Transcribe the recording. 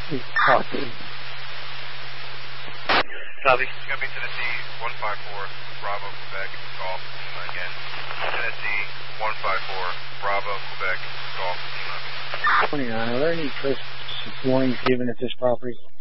Copy. Copy. It's going to be Tennessee 154, Bravo, Quebec, Golf, Lima again. Tennessee 154, Bravo, Quebec, Golf, Lima. 29. Are there any trips warnings given at this property?